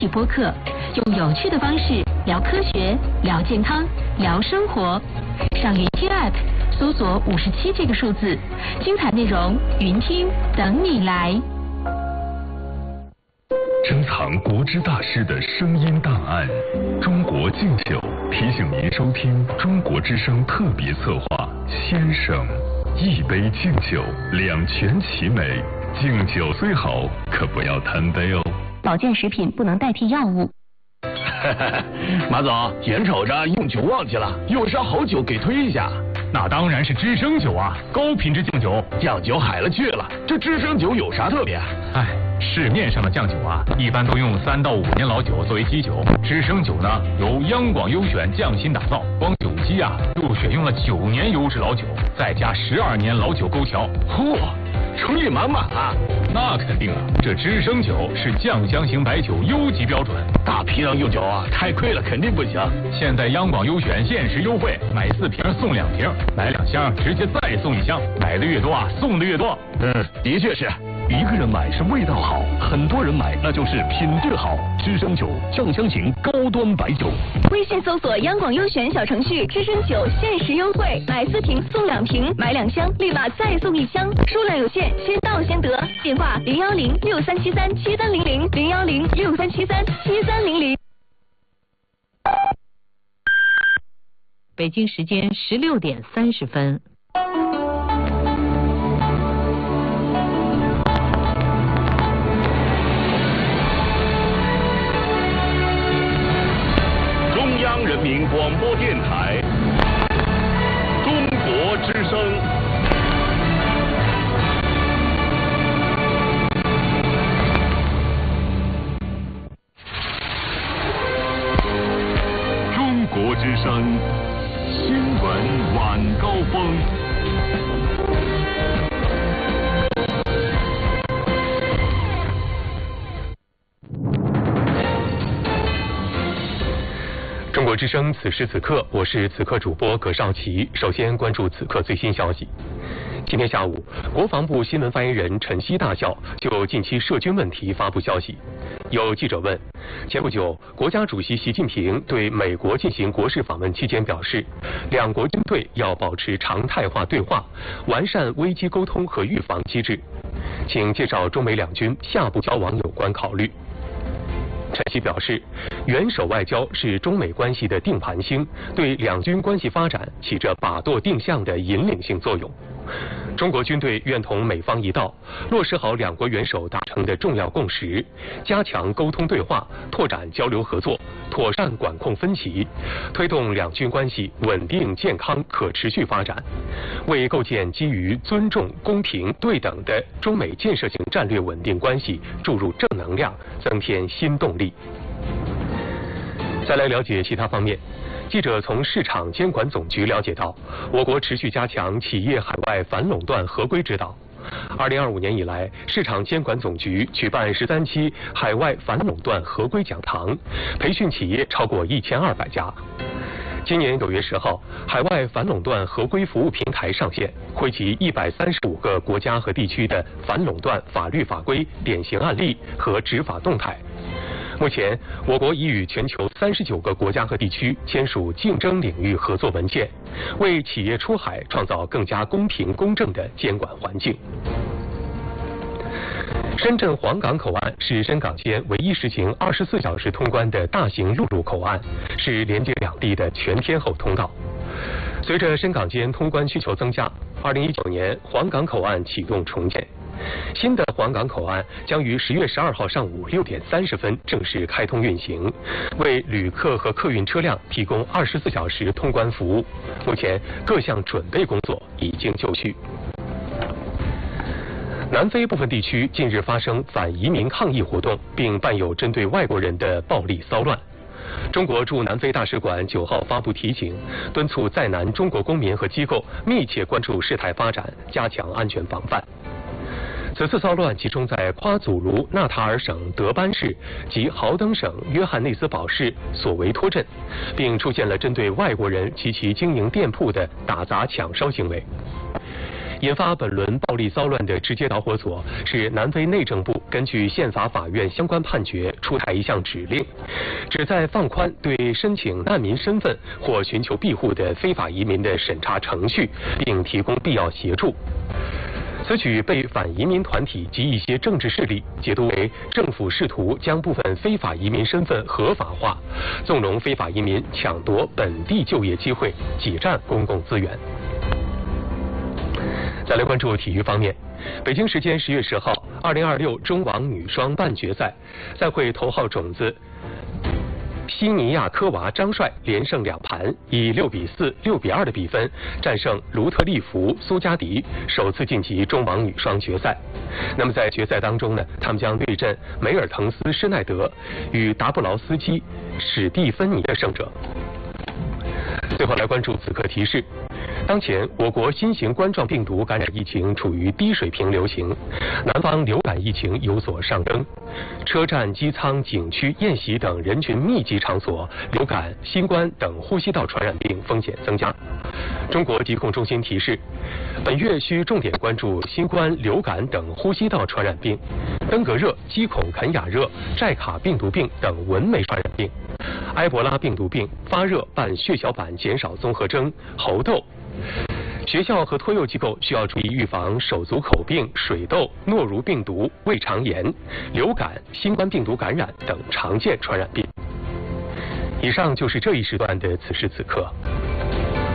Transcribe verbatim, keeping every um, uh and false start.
播客，用有趣的方式聊科学、聊健康、聊生活。上云听 App 搜索五十七这个数字，精彩内容云听等你来。 珍藏国之大师的声音档案，中国敬酒提醒您收听中国之声特别策划先生。一杯敬酒，两全其美。敬酒虽好，可不要贪杯哦。 保健食品不能代替药物。 马总，眼瞅着用酒旺季了，有啥好酒给推一下？ 那当然是知声酒啊，高品质酱酒。 酱酒海了去了，这知声酒有啥特别？ 哎，市面上的酱酒啊，一般都用三到五年老酒作为基酒，知声酒呢由央广优选匠心打造，光酒基啊就选用了九年优质老酒，再加十二年老酒勾调。 嚯！诚意满满啊！ 那肯定啊，这知声酒是酱香型白酒优级标准， 大批量用酒啊，太贵了肯定不行。 现在央广优选限时优惠，买四瓶送两瓶，买两箱直接再送一箱，买的越多啊，送的越多。 嗯，的确是。一个人买是味道好，很多人买那就是品质好。知声酒，酱香型高端白酒。 微信搜索央广优选小程序，知声酒限时优惠，买四瓶送两瓶，买两箱立马再送一箱，数量有限，先到先得。电话零幺零六三七三七三零零零幺零六三七三七三零零。 北京时间十六点三十分。 人民广播电台，中国之声。中国之声，新闻晚高峰。 中国之声，此时此刻，我是此刻主播葛少奇。首先关注此刻最新消息。今天下午，国防部新闻发言人陈希大校就近期涉军问题发布消息。有记者问，前不久，国家主席习近平对美国进行国事访问期间表示，两国军队要保持常态化对话，完善危机沟通和预防机制。请介绍中美两军下步交往有关考虑。陈希表示，元首外交是中美关系的定盘星，对两军关系发展起着把舵定向的引领性作用。中国军队愿同美方一道，落实好两国元首达成的重要共识，加强沟通对话，拓展交流合作，妥善管控分歧，推动两军关系稳定、健康、可持续发展，为构建基于尊重、公平、对等的中美建设性战略稳定关系注入正能量，增添新动力。再来了解其他方面。记者从市场监管总局了解到，我国持续加强企业海外反垄断合规指导。二零二五年以来，市场监管总局举办十三期海外反垄断合规讲堂，培训企业超过一千二百家。今年九月十号，海外反垄断合规服务平台上线，汇集一百三十五个国家和地区的反垄断法律法规、典型案例和执法动态。目前，我国已与全球三十九个国家和地区签署竞争领域合作文件，为企业出海创造更加公平公正的监管环境。深圳黄港口岸是深港间唯一实行二十四小时通关的大型陆路口岸，是连接两地的全天候通道。随着深港间通关需求增加，二零一九年黄港口岸启动重建。新的黄港口岸将于十月十二号上午六点三十分正式开通运行，为旅客和客运车辆提供二十四小时通关服务。目前各项准备工作已经就绪。南非部分地区近日发生反移民抗议活动，并伴有针对外国人的暴力骚乱。中国驻南非大使馆九号发布提醒，敦促在南中国公民和机构密切关注事态发展，加强安全防范。此次骚乱集中在夸祖卢纳塔尔省德班市及豪登省约翰内斯堡市索维托镇，并出现了针对外国人及其经营店铺的打砸抢烧行为。 引发本轮暴力骚乱的直接导火索是南非内政部根据宪法法院相关判决出台一项指令，旨在放宽对申请难民身份或寻求庇护的非法移民的审查程序，并提供必要协助。此举被反移民团体及一些政治势力解读为政府试图将部分非法移民身份合法化，纵容非法移民抢夺本地就业机会，挤占公共资源。再来关注体育方面，北京时间十月十号，二零二六中网女双半决赛，赛会头号种子西尼亚科娃张帅连胜两盘，以六比四、六比二的比分战胜卢特利弗苏加迪，首次晋级中网女双决赛。那么在决赛当中呢，他们将对阵梅尔滕斯施耐德与达布劳斯基史蒂芬妮的胜者。最后来关注此刻提示。当前，我国新型冠状病毒感染疫情处于低水平流行，南方流感疫情有所上升，车站、机舱、景区、宴席等人群密集场所流感、新冠等呼吸道传染病风险增加。中国疾控中心提示，本月需重点关注新冠、流感等呼吸道传染病、登革热、基孔肯雅热、寨卡病毒病等蚊媒传染病、埃博拉病毒病、发热伴血小板减少综合征、猴痘。学校和托幼机构需要注意预防手足口病、水痘、诺如病毒、胃肠炎、流感、新冠病毒感染等常见传染病。以上就是这一时段的此时此刻。